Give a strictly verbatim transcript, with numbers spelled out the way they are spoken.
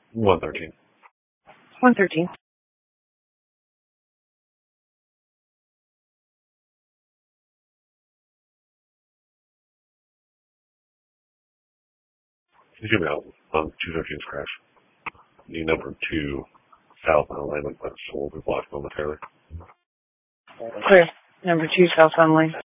one thirteen. one thirteen. You should be out on two thirteen's crash. The number two southbound lane will be blocked momentarily. Clear. Number two southbound lane.